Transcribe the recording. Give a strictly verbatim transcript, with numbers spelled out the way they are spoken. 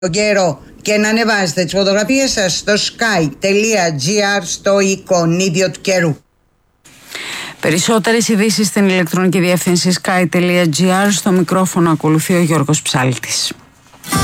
τον καιρό και να ανεβάζετε τις φωτογραφίες σας στο sky.gr στο εικονίδιο του καιρού. Περισσότερες ειδήσεις στην ηλεκτρονική διεύθυνση sky.gr. Στο μικρόφωνο ακολουθεί ο Γιώργος Ψάλτης.